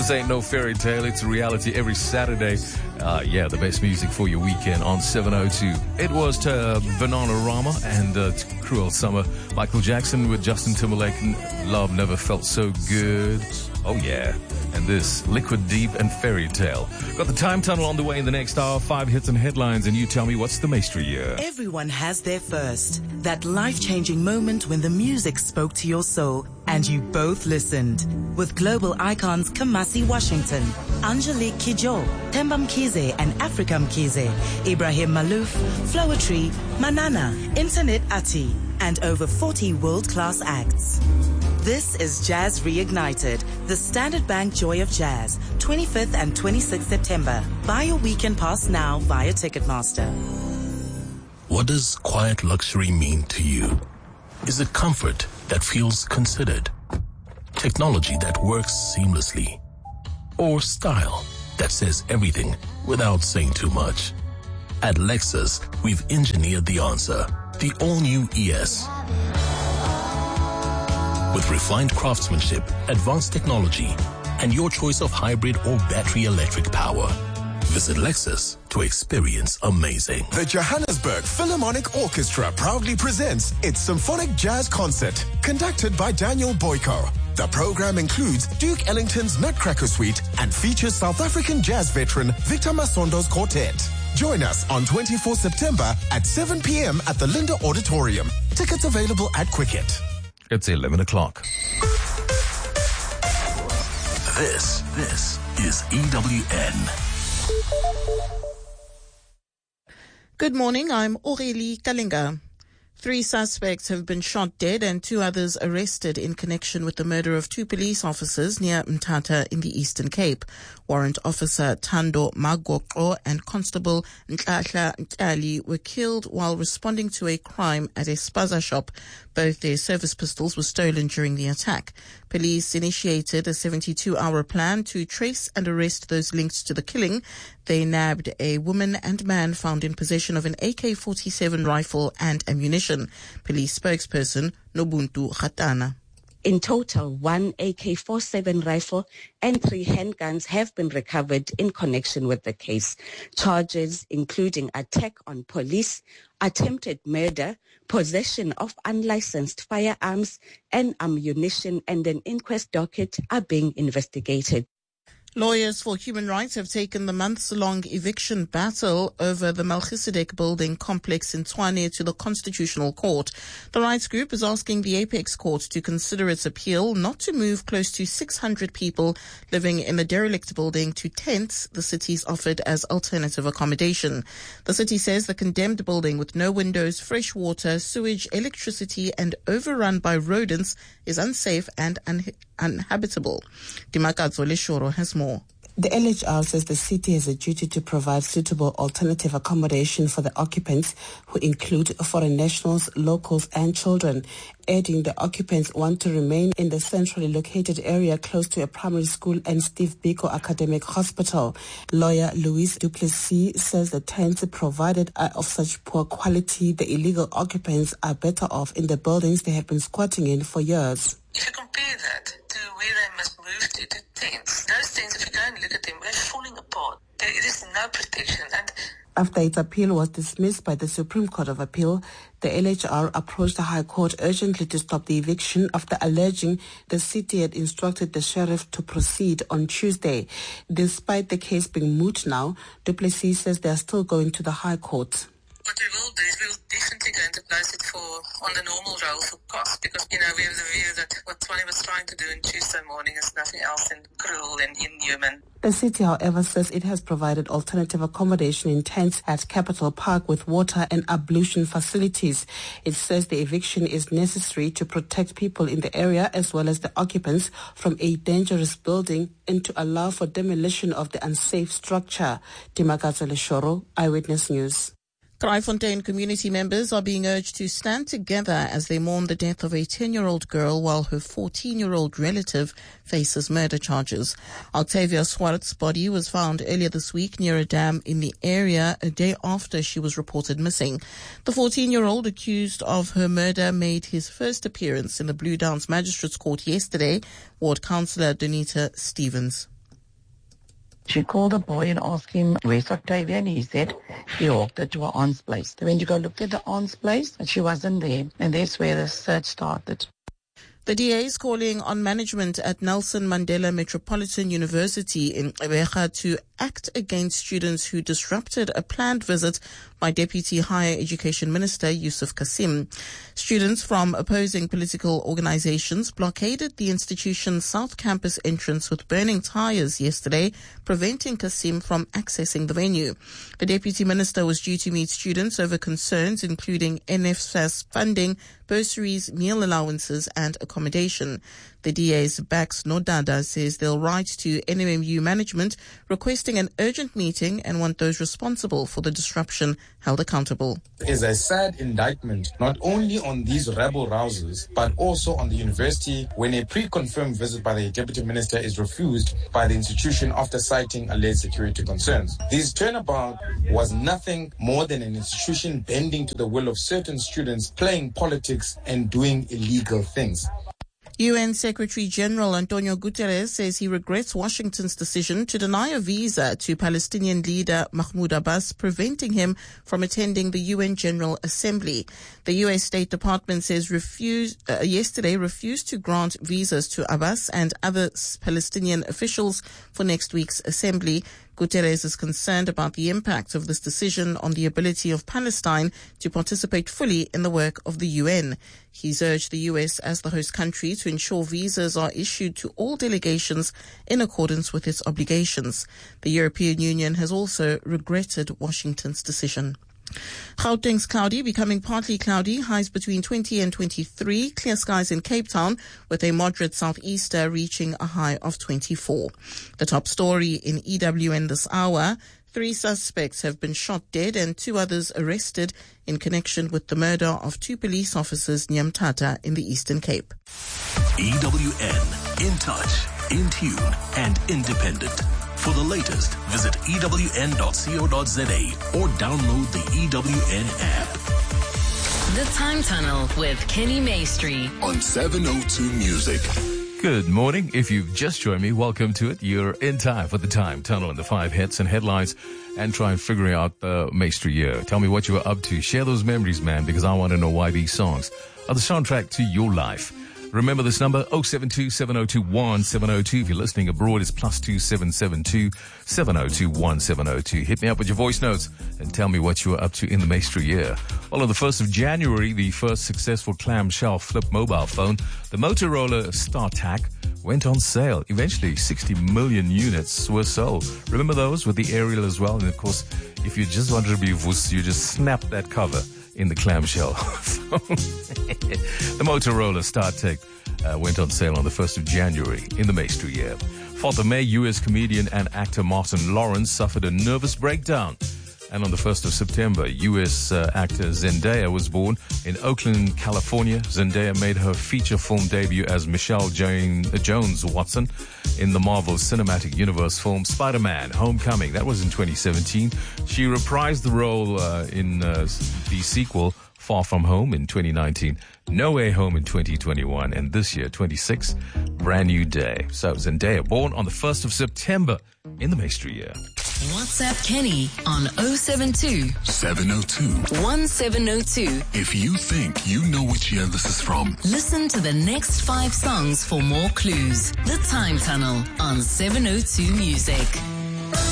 This ain't no fairy tale, it's reality every Saturday. The best music for your weekend on 702. It was to Bananarama and Cruel Summer. Michael Jackson with Justin Timberlake. Love Never Felt So Good. Oh yeah. And this, Liquid Deep and Fairy Tale. Got the time tunnel on the way in the next hour. 5 hits and headlines, and you tell me what's the mystery here. Everyone has their first. That life-changing moment when the music spoke to your soul and you both listened. With global icons Kamasi Washington, Angelique Kidjo, Themba Mkhize and Africa Mkhize, Ibrahim Malouf, Flowetry, Manana, Internet Ati, and over 40 world-class acts. This is Jazz Reignited, the Standard Bank Joy of Jazz, 25th and 26th September. Buy your weekend pass now via Ticketmaster. What does quiet luxury mean to you? Is it comfort that feels considered? Technology that works seamlessly? Or style that says everything without saying too much? At Lexus, we've engineered the answer, the all-new ES. With refined craftsmanship, advanced technology, and your choice of hybrid or battery electric power. Visit Lexus to experience amazing. The Johannesburg Philharmonic Orchestra proudly presents its Symphonic Jazz Concert, conducted by Daniel Boyko. The program includes Duke Ellington's Nutcracker Suite and features South African jazz veteran Victor Masondo's quartet. Join us on 24 September at 7 p.m. at the Linda Auditorium. Tickets available at Quicket. It's 11 o'clock. This is EWN. Good morning, I'm Aurélie Kalinga. 3 suspects have been shot dead and 2 others arrested in connection with the murder of 2 police officers near Mthatha in the Eastern Cape. Warrant Officer Thando Magoqo and Constable Nhlahla Ntlali were killed while responding to a crime at a spaza shop. Both their service pistols were stolen during the attack. Police initiated a 72-hour plan to trace and arrest those linked to the killing. They nabbed a woman and man found in possession of an AK-47 rifle and ammunition. Police spokesperson Nobuntu Khatana. In total, 1 AK-47 rifle and 3 handguns have been recovered in connection with the case. Charges including attack on police, attempted murder, possession of unlicensed firearms and ammunition, and an inquest docket are being investigated. Lawyers for human rights have taken the months-long eviction battle over the Melchizedek building complex in Tshwane to the Constitutional Court. The rights group is asking the Apex Court to consider its appeal not to move close to 600 people living in the derelict building to tents the city's offered as alternative accommodation. The city says the condemned building with no windows, fresh water, sewage, electricity and overrun by rodents is unsafe and uninhabitable. Dimakadzo Leshoro has more. The LHR says the city has a duty to provide suitable alternative accommodation for the occupants, who include foreign nationals, locals and children, adding the occupants want to remain in the centrally located area close to a primary school and Steve Biko Academic Hospital. Lawyer Louise Duplessis says the tents provided are of such poor quality the illegal occupants are better off in the buildings they have been squatting in for years. If you compare that to where they must move to tents, those tents, if you go and look at them, they're falling apart. There is no protection. And after its appeal was dismissed by the Supreme Court of Appeal, the LHR approached the High Court urgently to stop the eviction after alleging the city had instructed the sheriff to proceed on Tuesday. Despite the case being moot now, Duplessis says they are still going to the High Court. What we will do is we will definitely going to place it on the normal roll for cost, because, we have the view that what Tshwane was trying to do on Tuesday morning is nothing else than cruel and inhuman. The city, however, says it has provided alternative accommodation in tents at Capital Park with water and ablution facilities. It says the eviction is necessary to protect people in the area as well as the occupants from a dangerous building and to allow for demolition of the unsafe structure. Dimakadzo Leshoro, Eyewitness News. Kraaifontein community members are being urged to stand together as they mourn the death of a 10-year-old girl while her 14-year-old relative faces murder charges. Octavia Swartz's body was found earlier this week near a dam in the area a day after she was reported missing. The 14-year-old accused of her murder made his first appearance in the Blue Downs Magistrates Court yesterday, Ward Councillor Donita Stevens. She called the boy and asked him, where's Octavia? And he said he walked her to her aunt's place. They went to go look at the aunt's place, and she wasn't there. And that's where the search started. The DA is calling on management at Nelson Mandela Metropolitan University in Gqeberha to act against students who disrupted a planned visit by Deputy Higher Education Minister Yusuf Kassim. Students from opposing political organizations blockaded the institution's South Campus entrance with burning tires yesterday, preventing Kassim from accessing the venue. The Deputy Minister was due to meet students over concerns including NSFAS funding, bursaries, meal allowances and accommodation. The DA's Bax Nodada says they'll write to NMMU management requesting an urgent meeting and want those responsible for the disruption held accountable. It's a sad indictment, not only on these rebel-rousers, but also on the university when a pre-confirmed visit by the Deputy Minister is refused by the institution after citing alleged security concerns. This turnabout was nothing more than an institution bending to the will of certain students, playing politics and doing illegal things. UN Secretary-General Antonio Guterres says he regrets Washington's decision to deny a visa to Palestinian leader Mahmoud Abbas, preventing him from attending the UN General Assembly. The U.S. State Department says yesterday refused to grant visas to Abbas and other Palestinian officials for next week's assembly. Guterres is concerned about the impact of this decision on the ability of Palestine to participate fully in the work of the UN. He's urged the U.S. as the host country to ensure visas are issued to all delegations in accordance with its obligations. The European Union has also regretted Washington's decision. Gauteng's cloudy, becoming partly cloudy, highs between 20 and 23. Clear skies in Cape Town with a moderate southeaster reaching a high of 24. The top story in EWN this hour: 3 suspects have been shot dead and 2 others arrested in connection with the murder of 2 police officers near Mthatha in the Eastern Cape. EWN, in touch, in tune and independent. For the latest, visit ewn.co.za or download the EWN app. The Time Tunnel with Kenny Maestri on 702 Music. Good morning. If you've just joined me, welcome to it. You're in time for the Time Tunnel and the 5 hits and headlines and try and figure out the Maestri year. Tell me what you were up to. Share those memories, man, because I want to know why these songs are the soundtrack to your life. Remember this number, 072-702-1702. If you're listening abroad, it's +2772 702-1702. Hit me up with your voice notes and tell me what you were up to in the Maestri year. Well, on the 1st of January, the first successful clamshell flip mobile phone, the Motorola StarTAC, went on sale. Eventually, 60 million units were sold. Remember those with the aerial as well? And of course, if you just wanted to be vuss, you just snap that cover in the clamshell. The Motorola StarTAC went on sale on the 1st of January in the Maestri year. 4th of May, U.S. comedian and actor Martin Lawrence suffered a nervous breakdown. And on the 1st of September, U.S. actor Zendaya was born in Oakland, California. Zendaya made her feature film debut as Michelle Jones Watson in the Marvel Cinematic Universe film Spider-Man: Homecoming. That was in 2017. She reprised the role in the sequel Far From Home in 2019, No Way Home in 2021, and this year, 26, Brand New Day. So Zendaya, born on the 1st of September in the Maestri year. WhatsApp Kenny on 072 702 1702. If you think you know which year this is from, listen to the next 5 songs for more clues. The Time Tunnel on 702 Music.